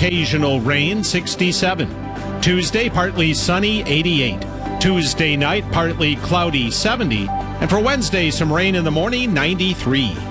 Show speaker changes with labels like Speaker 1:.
Speaker 1: occasional rain, 67. Tuesday, partly sunny, 88. Tuesday night, partly cloudy, 70. And for Wednesday, some rain in the morning, 93.